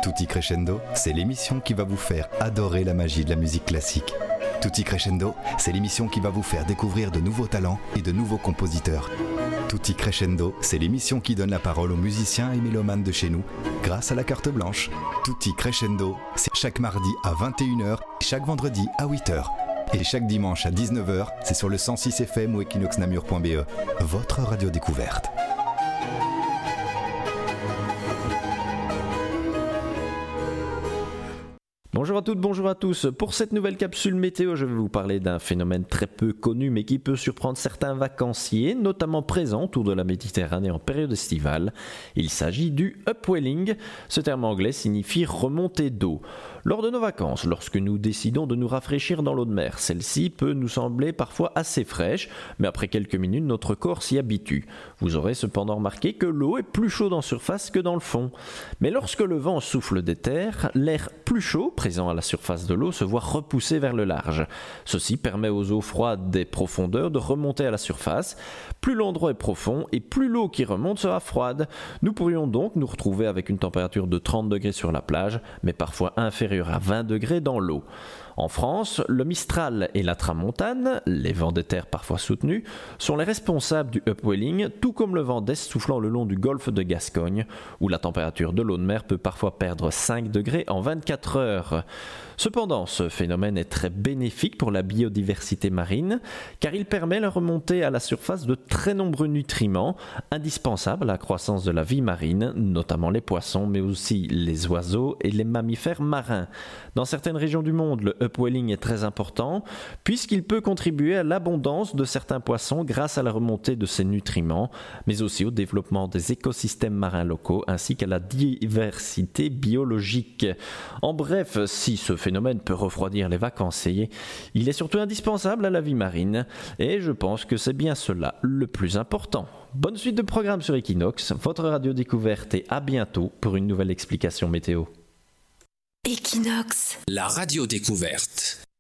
Tutti Crescendo, c'est l'émission qui va vous faire adorer la magie de la musique classique. Tutti Crescendo, c'est l'émission qui va vous faire découvrir de nouveaux talents et de nouveaux compositeurs. Tutti Crescendo, c'est l'émission qui donne la parole aux musiciens et mélomanes de chez nous grâce à la carte blanche. Tutti Crescendo, c'est chaque mardi à 21h, chaque vendredi à 8h. Et chaque dimanche à 19h, c'est sur le 106 FM ou equinoxnamur.be, votre radio découverte. Bonjour à toutes, bonjour à tous. Pour cette nouvelle capsule météo, je vais vous parler d'un phénomène très peu connu mais qui peut surprendre certains vacanciers, notamment présents autour de la Méditerranée en période estivale. Il s'agit du upwelling. Ce terme anglais signifie remontée d'eau. Lors de nos vacances, lorsque nous décidons de nous rafraîchir dans l'eau de mer, celle-ci peut nous sembler parfois assez fraîche, mais après quelques minutes, notre corps s'y habitue. Vous aurez cependant remarqué que l'eau est plus chaude en surface que dans le fond. Mais lorsque le vent souffle des terres, l'air plus chaud, présent à la surface de l'eau, se voit repoussé vers le large. Ceci permet aux eaux froides des profondeurs de remonter à la surface. Plus l'endroit est profond et plus l'eau qui remonte sera froide. Nous pourrions donc nous retrouver avec une température de 30 degrés sur la plage, mais parfois inférieure à 20 degrés dans l'eau. En France, le Mistral et la Tramontane, les vents des terres parfois soutenus, sont les responsables du upwelling, tout comme le vent d'est soufflant le long du golfe de Gascogne, où la température de l'eau de mer peut parfois perdre 5 degrés en 24 heures. Cependant, ce phénomène est très bénéfique pour la biodiversité marine, car il permet la remontée à la surface de très nombreux nutriments, indispensables à la croissance de la vie marine, notamment les poissons, mais aussi les oiseaux et les mammifères marins. Dans certaines régions du monde, le upwelling est très important, puisqu'il peut contribuer à l'abondance de certains poissons grâce à la remontée de ces nutriments, mais aussi au développement des écosystèmes marins locaux, ainsi qu'à la diversité biologique. En bref, si ce phénomène peut refroidir les vacanciers, il est surtout indispensable à la vie marine, et je pense que c'est bien cela le plus important. Bonne suite de programme sur Equinox, votre radio découverte, et à bientôt pour une nouvelle explication météo. Equinox, la radio découverte.